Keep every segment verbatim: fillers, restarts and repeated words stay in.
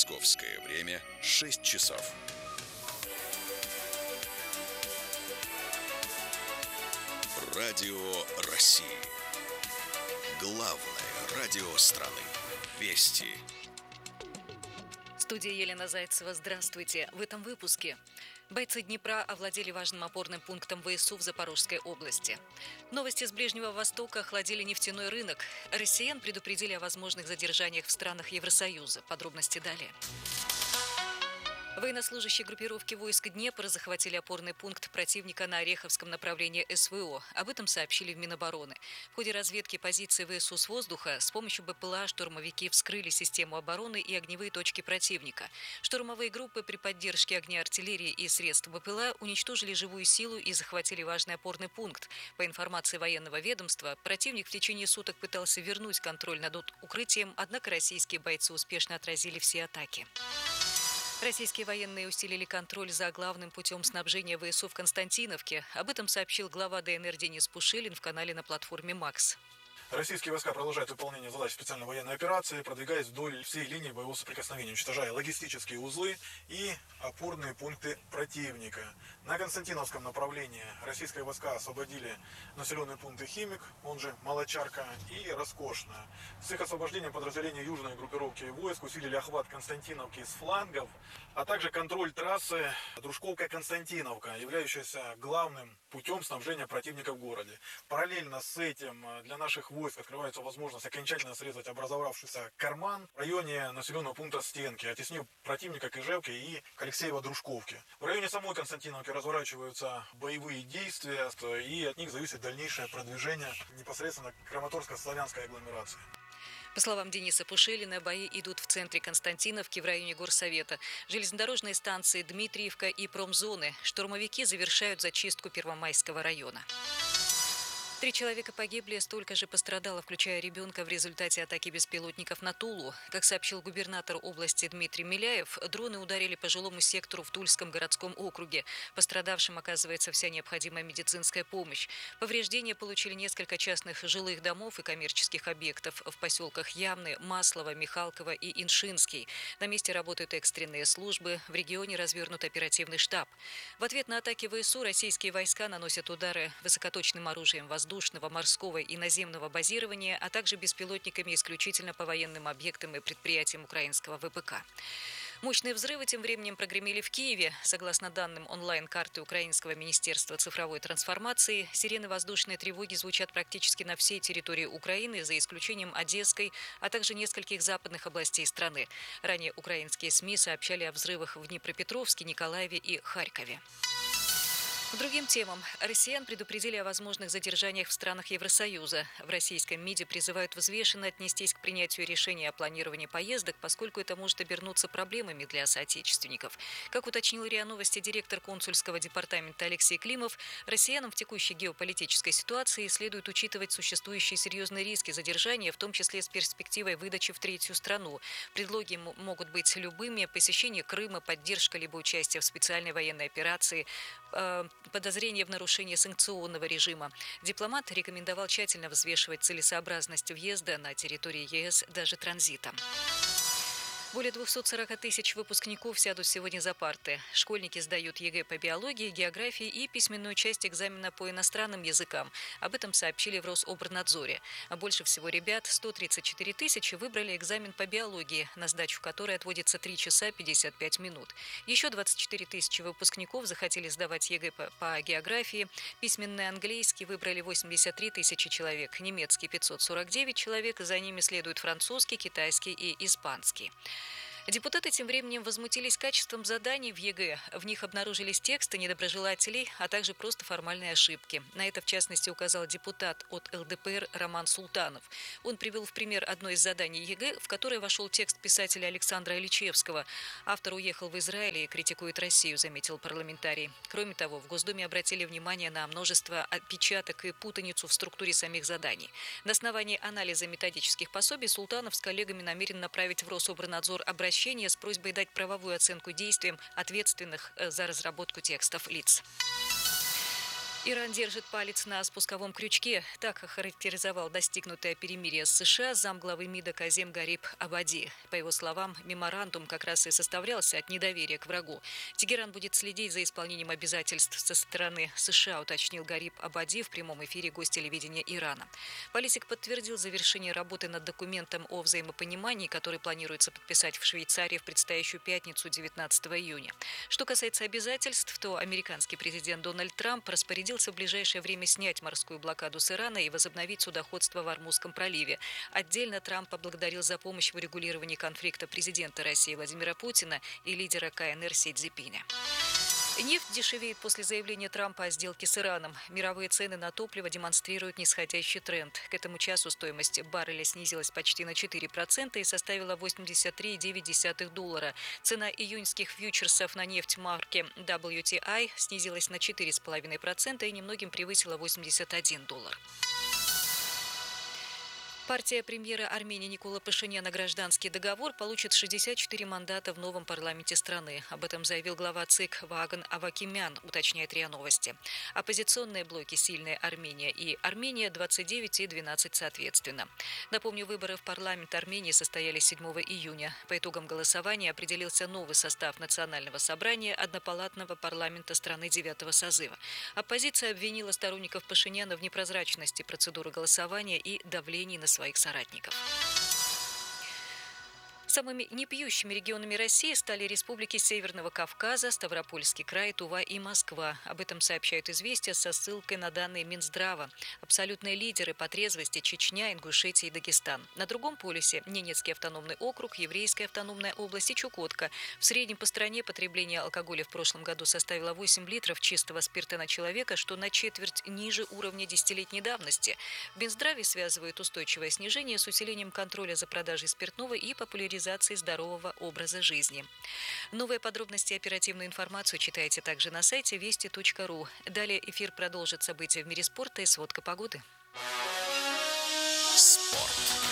Московское время шесть часов. Радио России. Главное радио страны. Вести. Студия Елена Зайцева. Здравствуйте. В этом выпуске. Бойцы Днепра овладели важным опорным пунктом ВСУ в Запорожской области. Новости с Ближнего Востока охладили нефтяной рынок. Россиян предупредили о возможных задержаниях в странах Евросоюза. Подробности далее. Военнослужащие группировки войск Днепр захватили опорный пункт противника на Ореховском направлении СВО. Об этом сообщили в Минобороны. В ходе разведки позиций ВСУ с воздуха с помощью БПЛА штурмовики вскрыли систему обороны и огневые точки противника. Штурмовые группы при поддержке огня артиллерии и средств БПЛА уничтожили живую силу и захватили важный опорный пункт. По информации военного ведомства, противник в течение суток пытался вернуть контроль над укрытием, однако российские бойцы успешно отразили все атаки. Российские военные усилили контроль за главным путем снабжения ВСУ в Константиновке. Об этом сообщил глава ДНР Денис Пушилин в канале на платформе «Макс». Российские войска продолжают выполнение задач специальной военной операции, продвигаясь вдоль всей линии боевого соприкосновения, уничтожая логистические узлы и опорные пункты противника. На Константиновском направлении российские войска освободили населенные пункты Химик, он же Молочарка, и Роскошная. С их освобождением подразделения южной группировки войск усилили охват Константиновки с флангов, а также контроль трассы Дружковка-Константиновка, являющаяся главным путем снабжения противника в городе. Параллельно с этим для наших войск открывается возможность окончательно срезать образовавшийся карман в районе населенного пункта Стенки, оттеснив противника к Ижевке и к Алексеево-Дружковке. В районе самой Константиновки разворачиваются боевые действия, и от них зависит дальнейшее продвижение непосредственно к Краматорско-Славянской агломерации. По словам Дениса Пушилина, бои идут в центре Константиновки в районе Горсовета, железнодорожные станции Дмитриевка и промзоны. Штурмовики завершают зачистку Первомайского района. Три человека погибли, столько же пострадало, включая ребенка, в результате атаки беспилотников на Тулу. Как сообщил губернатор области Дмитрий Миляев, дроны ударили по жилому сектору в Тульском городском округе. Пострадавшим оказывается вся необходимая медицинская помощь. Повреждения получили несколько частных жилых домов и коммерческих объектов в поселках Ямны, Маслово, Михалково и Иншинский. На месте работают экстренные службы, в регионе развернут оперативный штаб. В ответ на атаки ВСУ российские войска наносят удары высокоточным оружием воздушного, морского и наземного базирования, а также беспилотниками исключительно по военным объектам и предприятиям украинского ВПК. Мощные взрывы тем временем прогремели в Киеве. Согласно данным онлайн-карты Украинского министерства цифровой трансформации, сирены воздушной тревоги звучат практически на всей территории Украины, за исключением Одесской, а также нескольких западных областей страны. Ранее украинские СМИ сообщали о взрывах в Днепропетровске, Николаеве и Харькове. К другим темам. Россиян предупредили о возможных задержаниях в странах Евросоюза. В российском МИДе призывают взвешенно отнестись к принятию решения о планировании поездок, поскольку это может обернуться проблемами для соотечественников. Как уточнил РИА Новости директор консульского департамента Алексей Климов, россиянам в текущей геополитической ситуации следует учитывать существующие серьезные риски задержания, в том числе с перспективой выдачи в третью страну. Предлоги могут быть любыми: посещение Крыма, поддержка либо участие в специальной военной операции, подозрение в нарушении санкционного режима. Дипломат рекомендовал тщательно взвешивать целесообразность въезда на территории ЕС даже транзитом. Более двухсот сорока тысяч выпускников сядут сегодня за парты. Школьники сдают ЕГЭ по биологии, географии и письменную часть экзамена по иностранным языкам. Об этом сообщили в Рособорнадзоре. А больше всего ребят, сто тридцать четыре тысячи, выбрали экзамен по биологии, на сдачу которой отводится три часа пятьдесят пять минут. Еще двадцать четыре тысячи выпускников захотели сдавать ЕГЭ по, по географии. Письменный английский выбрали восемьдесят три тысячи человек, немецкий пятьсот сорок девять человек, за ними следуют французский, китайский и испанский. Депутаты тем временем возмутились качеством заданий в ЕГЭ. В них обнаружились тексты недоброжелателей, а также просто формальные ошибки. На это, в частности, указал депутат от ЛДПР Роман Султанов. Он привел в пример одно из заданий ЕГЭ, в которое вошел текст писателя Александра Ильичевского. Автор уехал в Израиль и критикует Россию, заметил парламентарий. Кроме того, в Госдуме обратили внимание на множество опечаток и путаницу в структуре самих заданий. На основании анализа методических пособий Султанов с коллегами намерен направить в Рособорнадзор обращение с просьбой дать правовую оценку действиям ответственных за разработку текстов лиц. Иран держит палец на спусковом крючке. Так охарактеризовал достигнутое перемирие с США замглавы МИДа Казем Гариб Абади. По его словам, меморандум как раз и составлялся от недоверия к врагу. Тегеран будет следить за исполнением обязательств со стороны США, уточнил Гариб Абади в прямом эфире гостелевидения Ирана. Политик подтвердил завершение работы над документом о взаимопонимании, который планируется подписать в Швейцарии в предстоящую пятницу, девятнадцатого июня. Что касается обязательств, то американский президент Дональд Трамп распорядился в ближайшее время снять морскую блокаду с Ирана и возобновить судоходство в Ормузском проливе. Отдельно Трамп поблагодарил за помощь в урегулировании конфликта президента России Владимира Путина и лидера ка эн эр Си Цзиньпиня. Нефть дешевеет после заявления Трампа о сделке с Ираном. Мировые цены на топливо демонстрируют нисходящий тренд. К этому часу стоимость барреля снизилась почти на четыре процента и составила восемьдесят три и девять десятых доллара. Цена июньских фьючерсов на нефть марки дабл ю ти ай снизилась на четыре и пять десятых процента и немногим превысила восемьдесят один доллар. Партия премьера Армении Никола Пашиняна «Гражданский договор» получит шестьдесят четыре мандата в новом парламенте страны. Об этом заявил глава ЦИК Ваган Авакимян, уточняет РИА Новости. Оппозиционные блоки «Сильная Армения» и «Армения» двадцать девять и двенадцать соответственно. Напомню, выборы в парламент Армении состоялись седьмого июня. По итогам голосования определился новый состав Национального собрания однопалатного парламента страны девятого созыва. Оппозиция обвинила сторонников Пашиняна в непрозрачности процедуры голосования и давлении на своих соратников. Самыми непьющими регионами России стали республики Северного Кавказа, Ставропольский край, Тува и Москва. Об этом сообщают «Известия» со ссылкой на данные Минздрава. Абсолютные лидеры по трезвости – Чечня, Ингушетия и Дагестан. На другом полюсе – Ненецкий автономный округ, Еврейская автономная область и Чукотка. В среднем по стране потребление алкоголя в прошлом году составило восемь литров чистого спирта на человека, что на четверть ниже уровня десятилетней давности. В Минздраве связывают устойчивое снижение с усилением контроля за продажей спиртного и популяризацией здорового образа жизни. Новые подробности и оперативную информацию читайте также на сайте вести точка ру. Далее эфир продолжит события в мире спорта и сводка погоды. Спорт.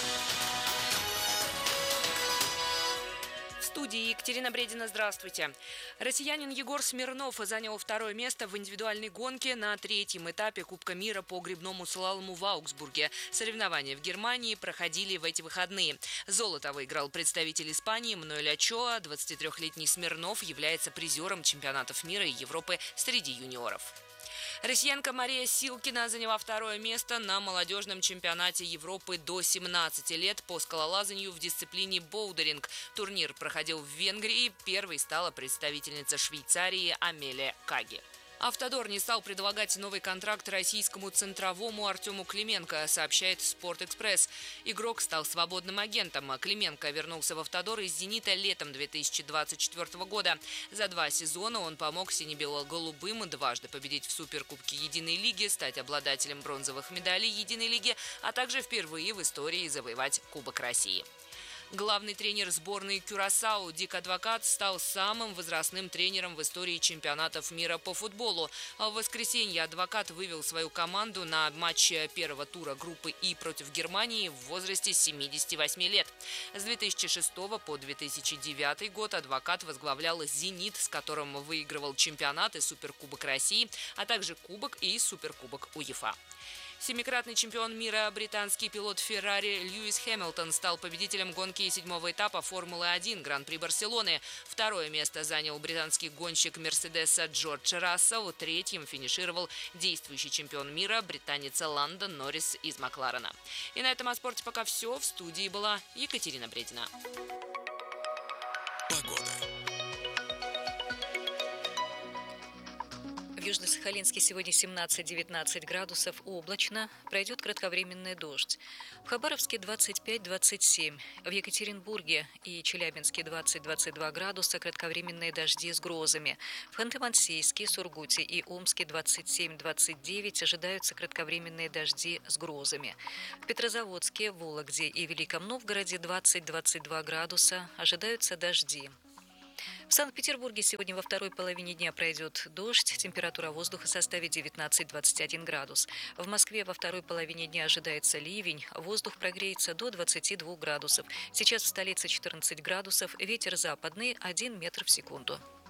В студии Екатерина Бредина, здравствуйте. Россиянин Егор Смирнов занял второе место в индивидуальной гонке на третьем этапе Кубка мира по гребному слалому в Аугсбурге. Соревнования в Германии проходили в эти выходные. Золото выиграл представитель Испании Мануэль Ачоа. двадцатитрёхлетний Смирнов является призером чемпионатов мира и Европы среди юниоров. Россиянка Мария Силкина заняла второе место на молодежном чемпионате Европы до семнадцати лет по скалолазанию в дисциплине боулдеринг. Турнир проходил в Венгрии. Первой стала представительница Швейцарии Амелия Каги. «Автодор» не стал предлагать новый контракт российскому центровому Артему Клименко, сообщает «Спортэкспресс». Игрок стал свободным агентом. Клименко вернулся в «Автодор» из «Зенита» летом две тысячи двадцать четвёртого года. За два сезона он помог сине-бело-голубым дважды победить в Суперкубке Единой лиги, стать обладателем бронзовых медалей Единой лиги, а также впервые в истории завоевать Кубок России. Главный тренер сборной Кюрасао Дик Адвокат стал самым возрастным тренером в истории чемпионатов мира по футболу. В воскресенье Адвокат вывел свою команду на матч первого тура группы И против Германии в возрасте семидесяти восьми лет. С две тысячи шестого по две тысячи девятый год Адвокат возглавлял «Зенит», с которым выигрывал чемпионат и Суперкубок России, а также Кубок и Суперкубок УЕФА. Семикратный чемпион мира британский пилот Феррари Льюис Хэмилтон стал победителем гонки седьмого этапа Формулы-один Гран-при Барселоны. Второе место занял британский гонщик Мерседеса Джордж Рассел. Третьим финишировал действующий чемпион мира британец Ландо Норрис из Макларена. И на этом о спорте пока все. В студии была Екатерина Бредина. Погода. В Южно-Сахалинске сегодня семнадцать-девятнадцать градусов, облачно, пройдет кратковременный дождь. В Хабаровске двадцать пять - двадцать семь, в Екатеринбурге и Челябинске двадцать - двадцать два градуса, кратковременные дожди с грозами. В Ханты-Мансийске, Сургуте и Омске двадцать семь - двадцать девять, ожидаются кратковременные дожди с грозами. В Петрозаводске, Вологде и Великом Новгороде двадцать - двадцать два градуса, ожидаются дожди. В Санкт-Петербурге сегодня во второй половине дня пройдет дождь, температура воздуха составит девятнадцать - двадцать один градус. В Москве во второй половине дня ожидается ливень, воздух прогреется до двадцати двух градусов. Сейчас в столице четырнадцать градусов, ветер западный один метр в секунду.